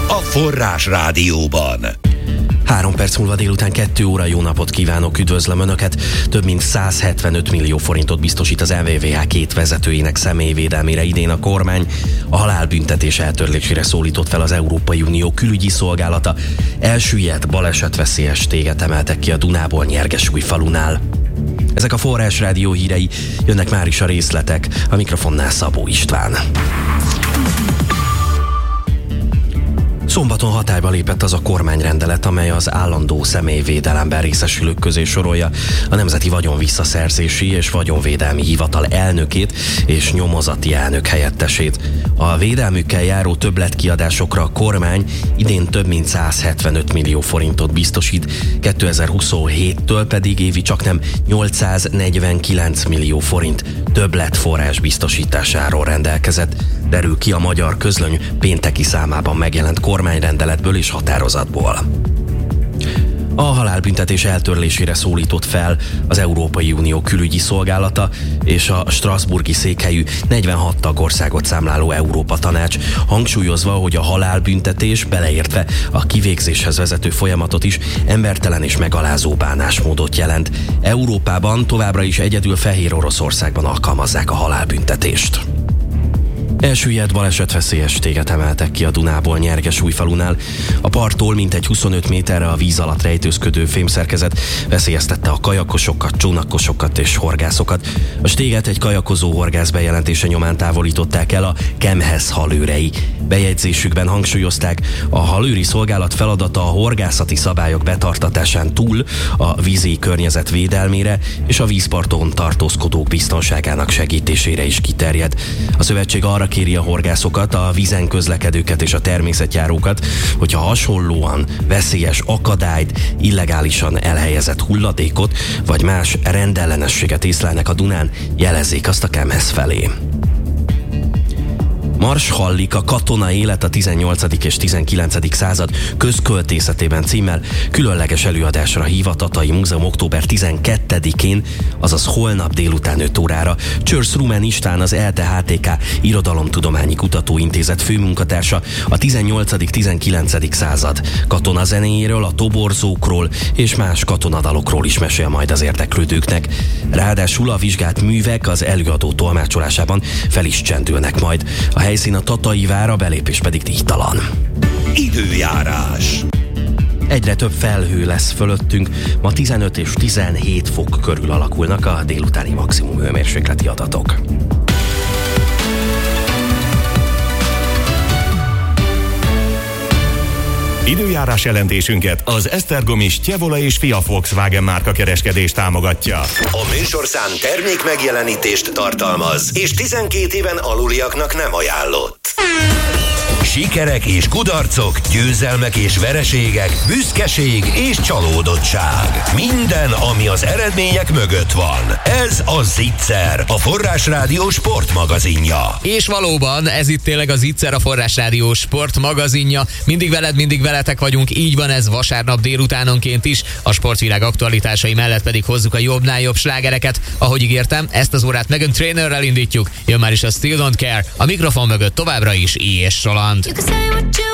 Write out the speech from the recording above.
a Forrás Rádióban. 3 perc múlva délután 2 óra, jó napot kívánok, üdvözlöm Önöket! Több mint 175 millió forintot biztosít az MVVH 2 vezetőinek személyvédelmére idén a kormány. A halálbüntetés eltörlésére szólított fel az Európai Unió külügyi szolgálata. Elsüllyedt balesetveszélyes téget emeltek ki a Dunából Nyergesújfalunál. Ezek a Forrás Rádió hírei, jönnek már is a részletek, a mikrofonnál Szabó István. Szombaton hatályba lépett az a kormányrendelet, amely az állandó személyvédelemben részesülők közé sorolja a Nemzeti Vagyonvisszaszerzési és Vagyonvédelmi Hivatal elnökét és nyomozati elnök helyettesét. A védelmükkel járó többletkiadásokra a kormány idén több mint 175 millió forintot biztosít, 2027-től pedig évi csaknem 849 millió forint többletforrás biztosításáról rendelkezett, derül ki a Magyar Közlöny pénteki számában megjelent kormányrendeletből és határozatból. A halálbüntetés eltörlésére szólított fel az Európai Unió külügyi szolgálata és a strasbourgi székhelyű 46 tagországot számláló Európa Tanács, hangsúlyozva, hogy a halálbüntetés, beleértve a kivégzéshez vezető folyamatot is, embertelen és megalázó bánásmódot jelent. Európában továbbra is egyedül Fehér Oroszországban alkalmazzák a halálbüntetést. Elsüllyedt balesetveszélyes téget emeltek ki a Dunából Nyergesújfalunál. A parttól mintegy 25 méterre a víz alatt rejtőzködő fémszerkezet veszélyeztette a kajakosokat, csónakosokat és horgászokat. A stéget egy kajakozó horgász bejelentése nyomán távolították el a Kemhez halőrei. Bejegyzésükben hangsúlyozták, a halőri szolgálat feladata a horgászati szabályok betartatásán túl a vízi környezet védelmére és a vízparton tartózkodók biztonságának segítésére is kiterjed. A szövetség arra kéri a horgászokat, a vízen közlekedőket és a természetjárókat, hogyha hasonlóan veszélyes akadályt, illegálisan elhelyezett hulladékot vagy más rendellenességet észlelnek a Dunán, jelezzék azt a Kemhez felé. Mars hallik a katona élet a 18. és 19. század közköltészetében címmel különleges előadásra hív a Tatai Múzeum október 12-én, azaz holnap délután 5 órára. Csörsz Rumen István, az ELTE-HTK Irodalomtudományi Kutatóintézet főmunkatársa a 18.-19. század katonazenéjéről, a toborzókról és más katonadalokról is mesél majd az érdeklődőknek. Ráadásul a vizsgált művek az előadó tolmácsolásában fel is csendülnek majd. A helyszín a Tatai vár, a belépés pedig díjtalan. Időjárás. Egyre több felhő lesz fölöttünk, ma 15 és 17 fok körül alakulnak a délutáni maximum hőmérsékleti adatok. Időjárás jelentésünket az Esztergomi Stjevola és Fia Volkswagen márka kereskedés támogatja. A műsorszám termék megjelenítést tartalmaz, és 12 éven aluliaknak nem ajánlott. Sikerek és kudarcok, győzelmek és vereségek, büszkeség és csalódottság. Minden, ami az eredmények mögött van. Ez a Zicser, a Forrás Rádió sportmagazinja. És valóban, ez itt tényleg a Zicser, a Forrás Rádió sportmagazinja. Mindig veled, mindig veletek vagyunk, így van ez vasárnap délutánonként is. A sportvilág aktualitásai mellett pedig hozzuk a jobbnál jobb slágereket. Ahogy ígértem, ezt az órát Meghan Trainerrel indítjuk. Jön már is a Still Don't Care, a mikrofon mögött továbbra is I. és Roland.